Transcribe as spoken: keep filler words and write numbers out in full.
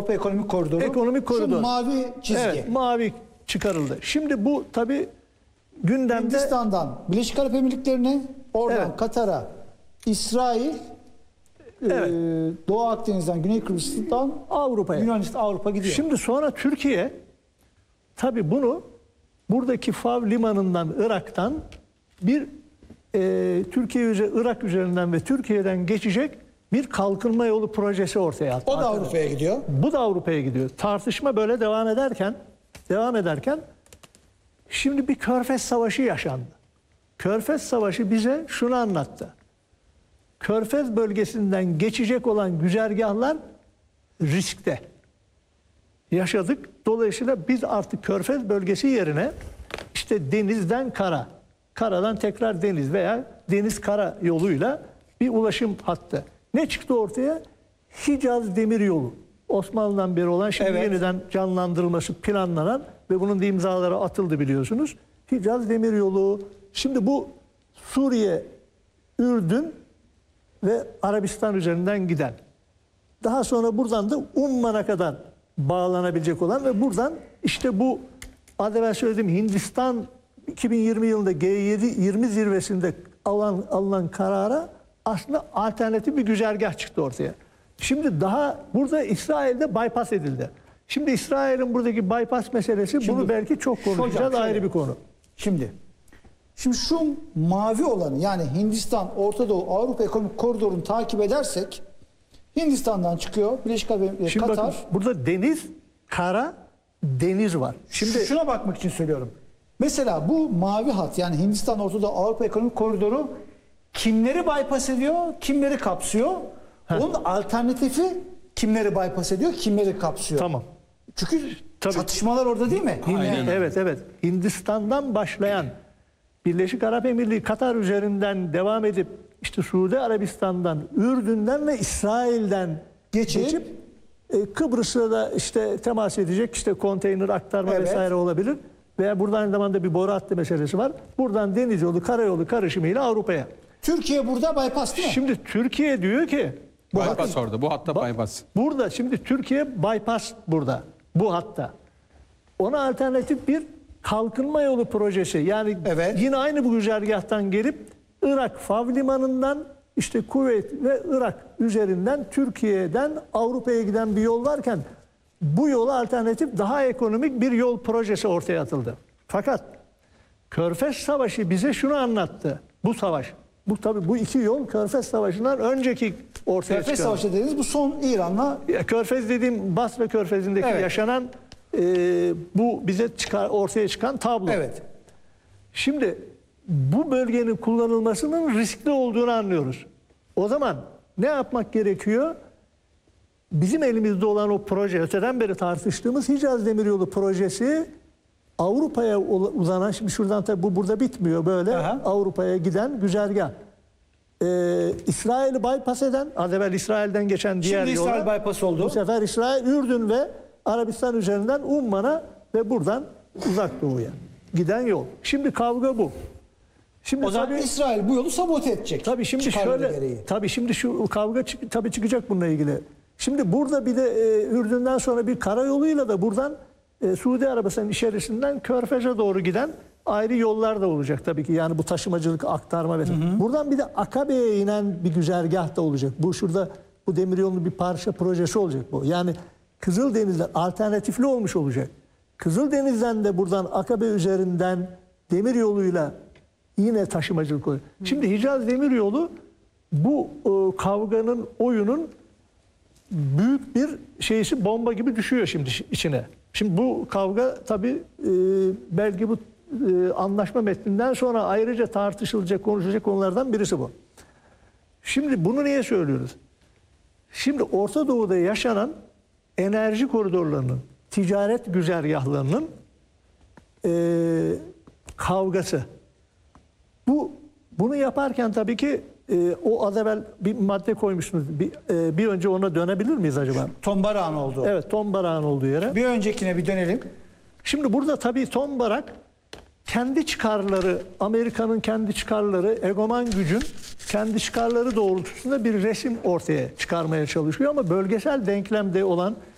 Avrupa Ekonomik Koridoru. Ekonomik koridor. Şu mavi çizgi. Evet, mavi çıkarıldı. Şimdi bu tabii gündemde Hindistan'dan Birleşik Arap Emirlikleri'ne, oradan Evet. Katar'a, İsrail, Evet. e, Doğu Akdeniz'den, Güney Kıbrıs'tan Avrupa'ya. Yunanistan, Avrupa gidiyor. Şimdi sonra Türkiye tabii bunu buradaki Fav limanından, Irak'tan bir e, Türkiye üzeri, Irak üzerinden ve Türkiye'den geçecek bir kalkınma yolu projesi ortaya attı. o da Avrupa'ya gidiyor. Bu da Avrupa'ya gidiyor. Tartışma böyle devam ederken devam ederken şimdi bir Körfez Savaşı yaşandı. Körfez Savaşı bize şunu anlattı. Körfez bölgesinden geçecek olan güzergahlar riskte. Yaşadık. Dolayısıyla biz artık Körfez bölgesi yerine işte denizden kara, karadan tekrar deniz veya deniz kara yoluyla bir ulaşım hattı. Ne çıktı ortaya? Hicaz Demiryolu. Osmanlı'dan beri olan, şimdi Evet. yeniden canlandırılması planlanan ve bunun da imzaları atıldı biliyorsunuz. Hicaz Demiryolu. Şimdi bu Suriye, Ürdün ve Arabistan üzerinden giden. Daha sonra buradan da Umman'a kadar bağlanabilecek olan ve buradan işte bu az evvel söylediğim Hindistan iki bin yirmi yılında G yirmi zirvesinde alınan, alınan karara aslında alternatif bir güzergah çıktı ortaya. Şimdi daha burada İsrail'de bypass edildi. Şimdi İsrail'in buradaki bypass meselesi, Şimdi, bunu belki çok konuşacağız, hocam, şöyle, ayrı bir konu. Şimdi Şimdi şu mavi olanı, yani Hindistan, Orta Doğu, Avrupa Ekonomik Koridoru'nu takip edersek Hindistan'dan çıkıyor. Birleşik Arap Emirlikleri, Şimdi Katar. bakın, burada deniz, kara, deniz var. Şimdi Şuna bakmak için söylüyorum. Mesela bu mavi hat, yani Hindistan, Orta Doğu, Avrupa Ekonomik Koridoru kimleri bypass ediyor, kimleri kapsıyor? Heh. Onun alternatifi kimleri bypass ediyor, kimleri kapsıyor? tamam. Çünkü Tabii. çatışmalar orada değil mi? Hindi- Evet evet. Hindistan'dan başlayan Birleşik Arap Emirliği, Katar üzerinden devam edip işte Suudi Arabistan'dan, Ürdün'den ve İsrail'den Geçip, geçip e, Kıbrıs'a da işte temas edecek işte konteyner aktarma Evet. vesaire olabilir. Veya buradan aynı zamanda bir boru hattı meselesi var. Buradan deniz yolu, karayolu karışımıyla Avrupa'ya. Türkiye burada bypass değil mi? Şimdi Türkiye diyor ki bu hat- Bypass orada. Bu hatta Ba- bypass. Burada şimdi Türkiye bypass burada. Bu hatta. Ona alternatif bir kalkınma yolu projesi. Yani Evet. yine aynı bu güzergahtan gelip Irak Fav limanından işte Kuveyt ve Irak üzerinden Türkiye'den Avrupa'ya giden bir yol varken bu yola alternatif daha ekonomik bir yol projesi ortaya atıldı. Fakat Körfez Savaşı bize şunu anlattı. Bu savaş. Bu tabii bu iki yol Körfez Savaşı'ndan önceki ortaya Körfez çıkan. Savaşı dediğiniz bu son İran'la Ya Körfez dediğim Basra Körfezi'ndeki Evet. yaşanan e, bu bize çıkar, ortaya çıkan tablo. evet. Şimdi bu bölgenin kullanılmasının riskli olduğunu anlıyoruz. O zaman ne yapmak gerekiyor? Bizim elimizde olan o proje, öteden beri tartıştığımız Hicaz Demiryolu projesi Avrupa'ya uzanan, şimdi şuradan tabii bu burada bitmiyor böyle, Aha. Avrupa'ya giden güzergah. Ee, İsrail'i bypass eden, az evvel İsrail'den geçen diğer Şimdi yola, İsrail bypass oldu. bu sefer İsrail, Ürdün ve Arabistan üzerinden Umman'a ve buradan Uzak Doğu'ya giden yol. Şimdi kavga bu. Şimdi O zaman tabii, İsrail bu yolu sabote edecek. tabii şimdi Çıkarları şöyle, gereği. tabii şimdi şu kavga çık, tabii çıkacak bununla ilgili. Şimdi burada bir de e, Ürdün'den sonra bir karayoluyla da buradan e, Suudi Arabistan'ın içerisinden Körfez'e doğru giden ayrı yollar da olacak tabii ki. Yani bu taşımacılık, aktarma vesaire. Buradan bir de Akabe'ye inen bir güzergah da olacak. Bu şurada bu demiryolunun bir parça projesi olacak bu. Yani Kızıldeniz'den alternatifli olmuş olacak. Kızıldeniz'den de buradan Akabe üzerinden demiryoluyla yine taşımacılık olacak. Şimdi Hicaz Demiryolu bu e, kavganın, oyunun büyük bir şeysi, bomba gibi düşüyor şimdi içine. Şimdi bu kavga tabii e, belki bu e, anlaşma metninden sonra ayrıca tartışılacak, konuşulacak konulardan birisi bu. Şimdi bunu niye söylüyoruz? Şimdi Orta Doğu'da yaşanan enerji koridorlarının, ticaret güzergahlarının e, kavgası. Bu bunu yaparken tabii ki e, o az evvel bir madde koymuşsunuz. Bir, e, bir önce ona dönebilir miyiz acaba? Tombarağın oldu. Evet, ton barağın olduğu yere. Bir öncekine bir dönelim. Şimdi burada tabii ton barak kendi çıkarları, Amerika'nın kendi çıkarları, egoman gücün kendi çıkarları doğrultusunda bir resim ortaya çıkarmaya çalışıyor ama bölgesel denklemde olan